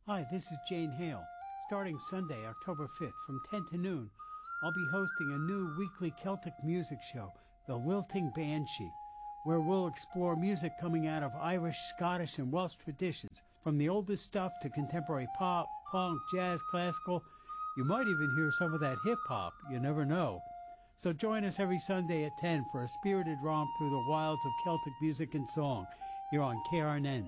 Hi, this is Jane Hale. Starting Sunday, October 5th from 10 to noon, I'll be hosting a new weekly Celtic music show, The Lilting Banshee, where we'll explore music coming out of Irish, Scottish, and Welsh traditions, from the oldest stuff to contemporary pop, punk, jazz, classical. You might even hear some of that hip-hop, you never know. So join us every Sunday at 10 for a spirited romp through the wilds of Celtic music and song, here on KRNN.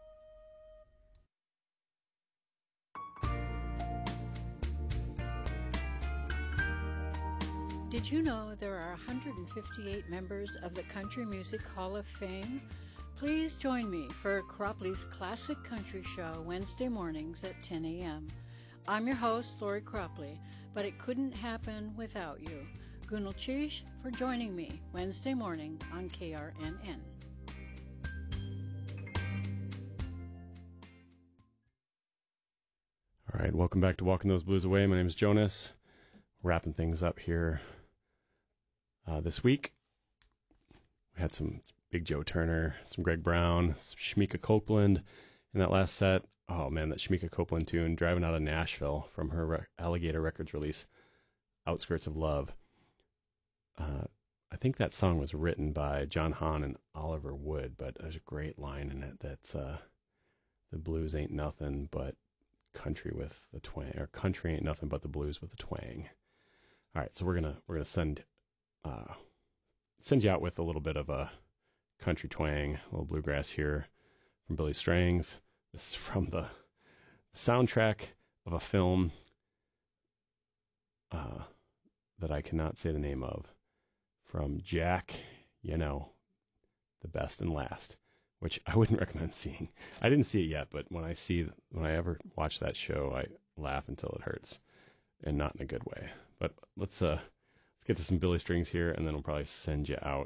Did you know there are 158 members of the Country Music Hall of Fame? Please join me for Cropley's Classic Country Show Wednesday mornings at 10 a.m. I'm your host, Lori Cropley, but it couldn't happen without you. Gunal Chish for joining me Wednesday morning on KRNN. All right, welcome back to Walking Those Blues Away. My name is Jonas. Wrapping things up here this week. We had some Big Joe Turner, some Greg Brown, some Shemekia Copeland in that last set. Oh man, that Shemekia Copeland tune, Driving Out of Nashville, from her Alligator Records release, Outskirts of Love. I think that song was written by John Hahn and Oliver Wood, but there's a great line in it that's the blues ain't nothing but country with the twang, or country ain't nothing but the blues with the twang. All right, so we're gonna send you out with a little bit of a country twang, a little bluegrass here from Billy Strings. This is from the soundtrack of a film that I cannot say the name of, from Jack, The Best and Last, which I wouldn't recommend seeing. I didn't see it yet, but when I ever watch that show, I laugh until it hurts, and not in a good way. But let's get to some Billy Strings here, and then we'll probably send you out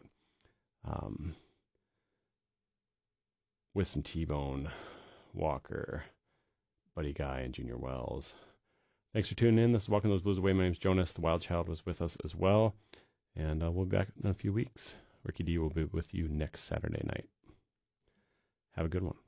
with some T-Bone Walker, Buddy Guy, and Junior Wells. Thanks for tuning in. This is Walking Those Blues Away. My name's Jonas. The Wild Child was with us as well, and we'll be back in a few weeks. Ricky D will be with you next Saturday night. Have a good one.